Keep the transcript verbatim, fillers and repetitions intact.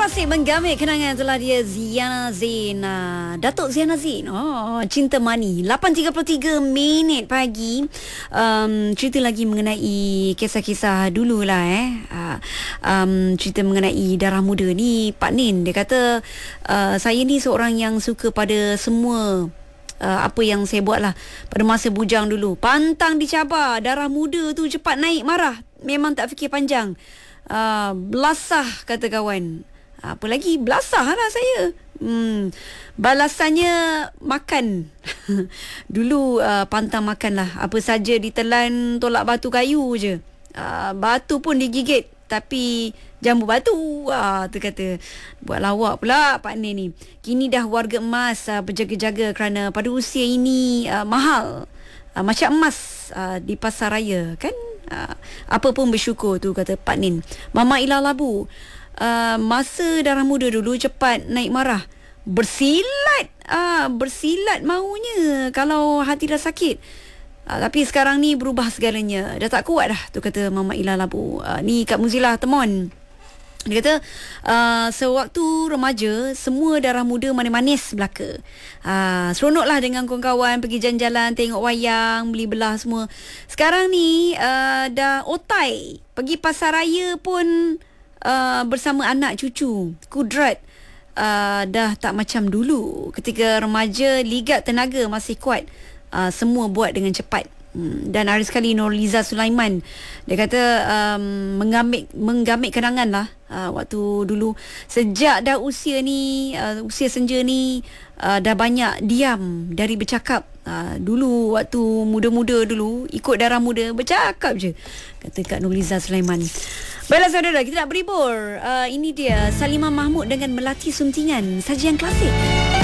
Asyik menggamit kenangan telah dia Ziana Zain, uh, Datuk Ziana Zain. Oh, Cinta Mani. lapan tiga puluh tiga minit pagi. Um, cerita lagi mengenai kisah-kisah dululah eh. Uh, um, cerita mengenai darah muda ni Pak Nin. Dia kata uh, saya ni seorang yang suka pada semua uh, apa yang saya buat lah pada masa bujang dulu. Pantang dicabar, darah muda tu cepat naik marah. Memang tak fikir panjang. Uh, belasah kata kawan. Apa lagi belasah lah saya. Hmm, balasannya makan. Dulu uh, pantang makan lah. Apa saja ditelan tolak batu kayu je. Uh, batu pun digigit tapi jambu batu. Ah, tu kata buat lawak pula Pak Nin ni. Kini dah warga emas, uh, berjaga-jaga kerana pada usia ini uh, mahal. Uh, macam emas uh, di pasar raya kan. Uh, apa pun bersyukur tu kata Pak Nin. Mama Ila Labu, uh, masa darah muda dulu cepat naik marah, bersilat uh, bersilat maunya kalau hati dah sakit. uh, Tapi sekarang ni berubah segalanya, dah tak kuat dah tu kata Mama Ila Labu. uh, Ni Kak Muzilah Temon. Dia kata uh, sewaktu remaja semua darah muda manis-manis belaka. uh, Seronoklah dengan kawan-kawan pergi jalan-jalan, tengok wayang, beli belah semua. Sekarang ni uh, dah otai, pergi pasar raya pun uh, bersama anak cucu. Kudrat uh, dah tak macam dulu. Ketika remaja ligat tenaga masih kuat. uh, Semua buat dengan cepat. Hmm, dan hari sekali Nurliza Sulaiman, dia kata um, menggamit menggamit kenangan lah uh, waktu dulu. Sejak dah usia ni, uh, usia senja ni, uh, dah banyak diam dari bercakap. uh, Dulu waktu muda-muda dulu, ikut darah muda, bercakap je, kata Kak Nurliza Sulaiman. Baiklah saudara, kita nak berhibur. uh, Ini dia Salimah Mahmud dengan Melati Suntingan, sajian klasik.